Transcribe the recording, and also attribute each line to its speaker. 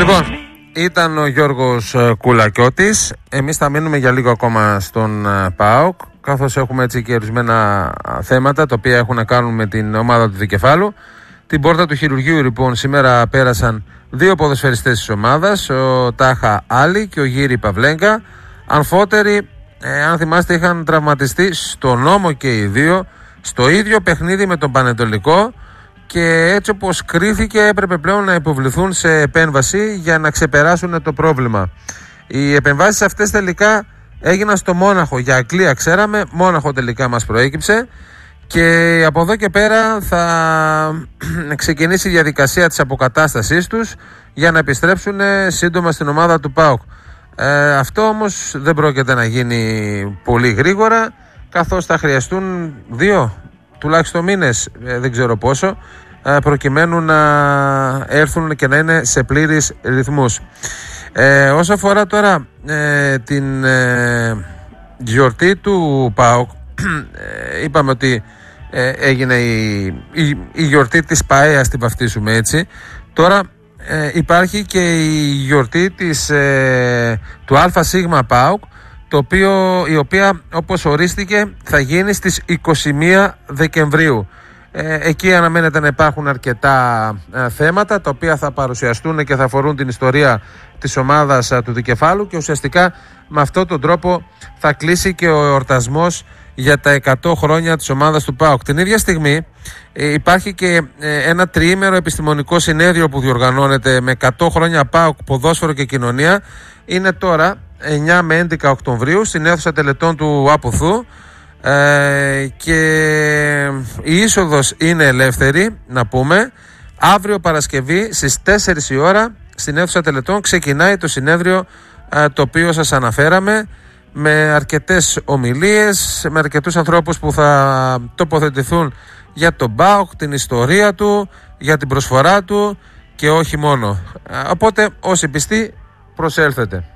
Speaker 1: Λοιπόν, ήταν ο Γιώργος Κουλακιώτης. Εμείς θα μείνουμε για λίγο ακόμα στον ΠΑΟΚ, καθώς έχουμε έτσι και ορισμένα θέματα τα οποία έχουν να κάνουν με την ομάδα του Δικεφάλου. Την πόρτα του χειρουργείου λοιπόν σήμερα πέρασαν δύο ποδοσφαιριστές της ομάδας, ο Τάχα Άλλη και ο Γύρι Παυλέγκα. Αμφότεροι, αν θυμάστε, είχαν τραυματιστεί στον ώμο και οι δύο στο ίδιο παιχνίδι με τον Πανετολικό και έτσι όπως κρίθηκε έπρεπε πλέον να υποβληθούν σε επέμβαση για να ξεπεράσουν το πρόβλημα. Οι επεμβάσεις αυτές τελικά έγιναν στο Μόναχο. Για Αγγλία ξέραμε, Μόναχο τελικά μας προέκυψε και από εδώ και πέρα θα ξεκινήσει η διαδικασία της αποκατάστασής τους για να επιστρέψουν σύντομα στην ομάδα του ΠΑΟΚ. Αυτό όμως δεν πρόκειται να γίνει πολύ γρήγορα, καθώς θα χρειαστούν 2 τουλάχιστον μήνες, δεν ξέρω πόσο, προκειμένου να έρθουν και να είναι σε πλήρεις ρυθμούς. Όσο αφορά τώρα την γιορτή του ΠΑΟΚ, είπαμε ότι έγινε η γιορτή της ΠΑΕΑ, την βαφτίσουμε έτσι. Τώρα υπάρχει και η γιορτή του ΑΣ ΠΑΟΚ, η οποία όπως ορίστηκε θα γίνει στις 21 Δεκεμβρίου. Εκεί αναμένεται να υπάρχουν αρκετά θέματα τα οποία θα παρουσιαστούν και θα αφορούν την ιστορία της ομάδας του Δικεφάλου και ουσιαστικά με αυτόν τον τρόπο θα κλείσει και ο εορτασμός για τα 100 χρόνια της ομάδας του ΠΑΟΚ. Την ίδια στιγμή υπάρχει και ένα τριήμερο επιστημονικό συνέδριο που διοργανώνεται με 100 χρόνια ΠΑΟΚ, ποδόσφαιρο και κοινωνία. Είναι τώρα 9 με 11 Οκτωβρίου στην αίθουσα τελετών του Άποθου και η είσοδος είναι ελεύθερη, να πούμε. Αύριο Παρασκευή στις 4 η ώρα στην αίθουσα τελετών ξεκινάει το συνέδριο το οποίο σας αναφέραμε, με αρκετές ομιλίες, με αρκετούς ανθρώπους που θα τοποθετηθούν για τον ΠΑΟΚ, την ιστορία του, για την προσφορά του και όχι μόνο. Οπότε όσοι πιστοί προσέλθετε.